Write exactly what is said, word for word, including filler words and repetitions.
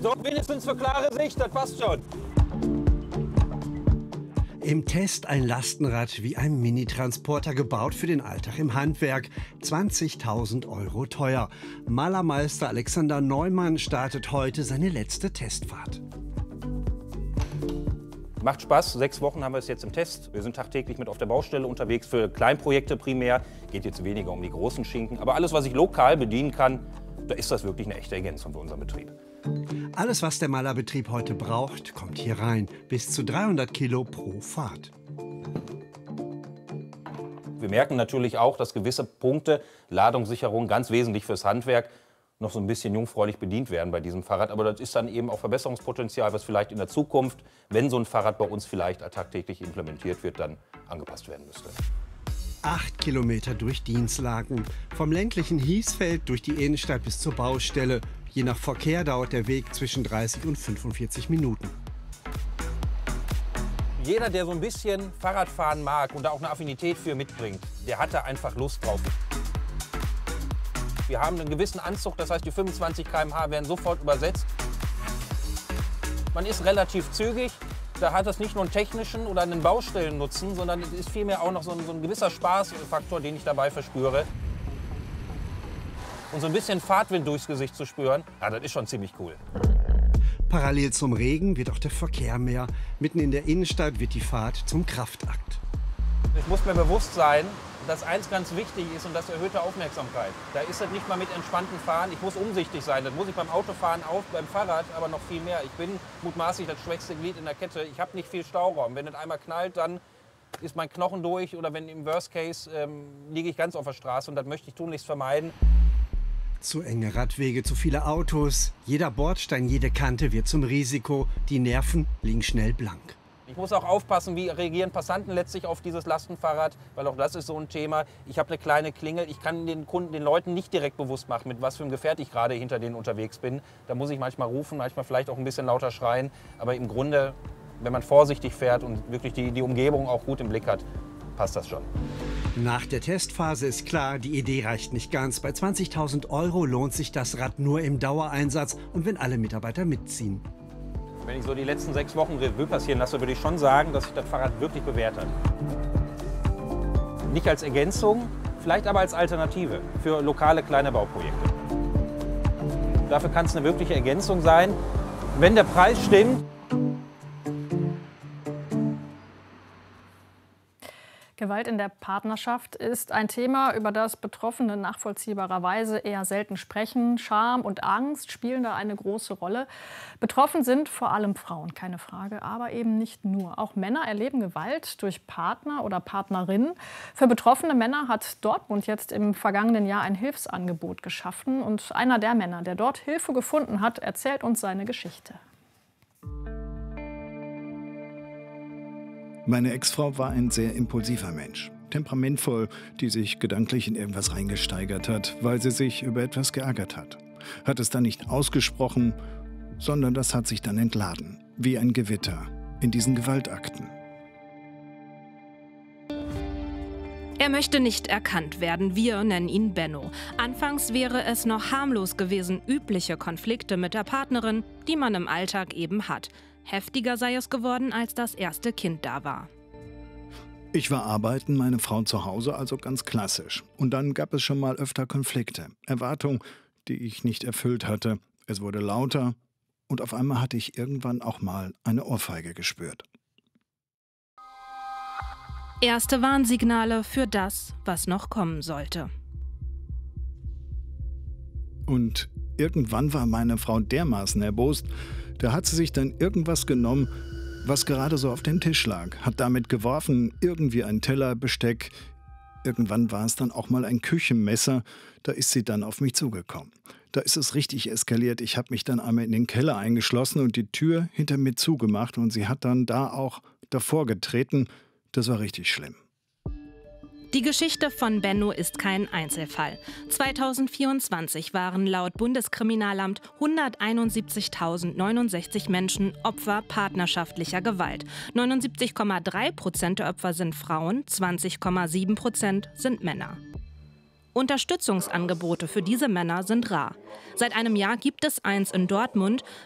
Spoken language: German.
Sorgt wenigstens für klare Sicht, das passt schon. Im Test ein Lastenrad wie ein Mini-Transporter gebaut für den Alltag im Handwerk. zwanzigtausend Euro teuer. Malermeister Alexander Neumann startet heute seine letzte Testfahrt. Macht Spaß. Sechs Wochen haben wir es jetzt im Test. Wir sind tagtäglich mit auf der Baustelle unterwegs für Kleinprojekte primär. Geht jetzt weniger um die großen Schinken. Aber alles, was ich lokal bedienen kann, da ist das wirklich eine echte Ergänzung für unseren Betrieb. Alles, was der Malerbetrieb heute braucht, kommt hier rein. Bis zu dreihundert Kilo pro Fahrt. Wir merken natürlich auch, dass gewisse Punkte, Ladungssicherung, ganz wesentlich fürs Handwerk, noch so ein bisschen jungfräulich bedient werden bei diesem Fahrrad. Aber das ist dann eben auch Verbesserungspotenzial, was vielleicht in der Zukunft, wenn so ein Fahrrad bei uns vielleicht tagtäglich implementiert wird, dann angepasst werden müsste. Acht Kilometer durch Dienstlagen. Vom ländlichen Hiesfeld durch die Innenstadt bis zur Baustelle. Je nach Verkehr dauert der Weg zwischen dreißig und fünfundvierzig Minuten. Jeder, der so ein bisschen Fahrradfahren mag und da auch eine Affinität für mitbringt, der hat da einfach Lust drauf. Wir haben einen gewissen Anzug, das heißt, die fünfundzwanzig Kilometer pro Stunde werden sofort übersetzt. Man ist relativ zügig. Da hat das nicht nur einen technischen oder einen Baustellennutzen, sondern es ist vielmehr auch noch so ein, so ein gewisser Spaßfaktor, den ich dabei verspüre. Und so ein bisschen Fahrtwind durchs Gesicht zu spüren, ja, das ist schon ziemlich cool. Parallel zum Regen wird auch der Verkehr mehr. Mitten in der Innenstadt wird die Fahrt zum Kraftakt. Ich muss mir bewusst sein, dass eins ganz wichtig ist und das erhöhte Aufmerksamkeit. Da ist es nicht mal mit entspanntem Fahren. Ich muss umsichtig sein. Das muss ich beim Autofahren auch, beim Fahrrad aber noch viel mehr. Ich bin mutmaßlich das schwächste Glied in der Kette. Ich habe nicht viel Stauraum. Wenn es einmal knallt, dann ist mein Knochen durch. Oder wenn im Worst Case ähm, liege ich ganz auf der Straße. Und das möchte ich tunlichst vermeiden. Zu enge Radwege, zu viele Autos. Jeder Bordstein, jede Kante wird zum Risiko. Die Nerven liegen schnell blank. Ich muss auch aufpassen, wie reagieren Passanten letztlich auf dieses Lastenfahrrad, weil auch das ist so ein Thema. Ich habe eine kleine Klingel, ich kann den Kunden, den Leuten nicht direkt bewusst machen, mit was für einem Gefährt ich gerade hinter denen unterwegs bin. Da muss ich manchmal rufen, manchmal vielleicht auch ein bisschen lauter schreien. Aber im Grunde, wenn man vorsichtig fährt und wirklich die, die Umgebung auch gut im Blick hat, passt das schon. Nach der Testphase ist klar, die Idee reicht nicht ganz. Bei zwanzigtausend Euro lohnt sich das Rad nur im Dauereinsatz und wenn alle Mitarbeiter mitziehen. Wenn ich so die letzten sechs Wochen Revue passieren lasse, würde ich schon sagen, dass sich das Fahrrad wirklich bewährt hat. Nicht als Ergänzung, vielleicht aber als Alternative für lokale kleine Bauprojekte. Dafür kann es eine wirkliche Ergänzung sein. Wenn der Preis stimmt. Gewalt in der Partnerschaft ist ein Thema, über das Betroffene nachvollziehbarerweise eher selten sprechen. Scham und Angst spielen da eine große Rolle. Betroffen sind vor allem Frauen, keine Frage, aber eben nicht nur. Auch Männer erleben Gewalt durch Partner oder Partnerinnen. Für betroffene Männer hat Dortmund jetzt im vergangenen Jahr ein Hilfsangebot geschaffen. Und einer der Männer, der dort Hilfe gefunden hat, erzählt uns seine Geschichte. Meine Ex-Frau war ein sehr impulsiver Mensch, temperamentvoll, die sich gedanklich in irgendwas reingesteigert hat, weil sie sich über etwas geärgert hat. Hat es dann nicht ausgesprochen, sondern das hat sich dann entladen, wie ein Gewitter, in diesen Gewaltakten. Er möchte nicht erkannt werden, wir nennen ihn Benno. Anfangs wäre es noch harmlos gewesen, übliche Konflikte mit der Partnerin, die man im Alltag eben hat. Heftiger sei es geworden, als das erste Kind da war. Ich war arbeiten, meine Frau zu Hause, also ganz klassisch. Und dann gab es schon mal öfter Konflikte, Erwartungen, die ich nicht erfüllt hatte. Es wurde lauter und auf einmal hatte ich irgendwann auch mal eine Ohrfeige gespürt. Erste Warnsignale für das, was noch kommen sollte. Und irgendwann war meine Frau dermaßen erbost, da hat sie sich dann irgendwas genommen, was gerade so auf dem Tisch lag, hat damit geworfen, irgendwie ein Teller, Besteck. Irgendwann war es dann auch mal ein Küchenmesser, da ist sie dann auf mich zugekommen. Da ist es richtig eskaliert, ich habe mich dann einmal in den Keller eingeschlossen und die Tür hinter mir zugemacht und sie hat dann da auch davor getreten. Das war richtig schlimm. Die Geschichte von Benno ist kein Einzelfall. zweitausendvierundzwanzig waren laut Bundeskriminalamt hunderteinundsiebzigtausendneunundsechzig Menschen Opfer partnerschaftlicher Gewalt. neunundsiebzig Komma drei Prozent der Opfer sind Frauen, zwanzig Komma sieben Prozent sind Männer. Unterstützungsangebote für diese Männer sind rar. Seit einem Jahr gibt es eins in Dortmund.